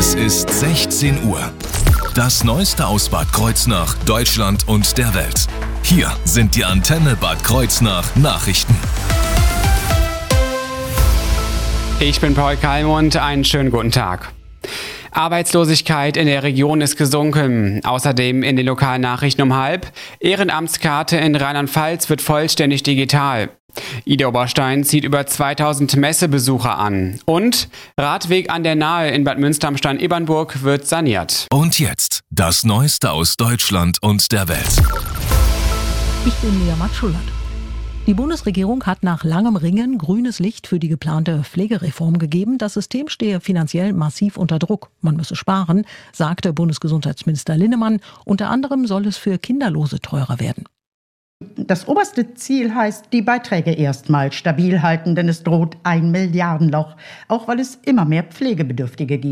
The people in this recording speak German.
Es ist 16 Uhr. Das Neueste aus Bad Kreuznach, Deutschland und der Welt. Hier sind die Antenne Bad Kreuznach Nachrichten. Ich bin Paul Kallmund, einen schönen guten Tag. Arbeitslosigkeit in der Region ist gesunken. Außerdem in den lokalen Nachrichten um 12:30. Ehrenamtskarte in Rheinland-Pfalz wird vollständig digital. Ida Oberstein zieht über 2000 Messebesucher an. Und Radweg an der Nahe in Bad Münster am Stein-Ebernburg wird saniert. Und jetzt das Neueste aus Deutschland und der Welt. Ich bin Lea Matschulert. Die Bundesregierung hat nach langem Ringen grünes Licht für die geplante Pflegereform gegeben. Das System stehe finanziell massiv unter Druck. Man müsse sparen, sagte Bundesgesundheitsminister Linnemann. Unter anderem soll es für Kinderlose teurer werden. Das oberste Ziel heißt, die Beiträge erstmal stabil halten, denn es droht ein Milliardenloch, auch weil es immer mehr Pflegebedürftige gibt.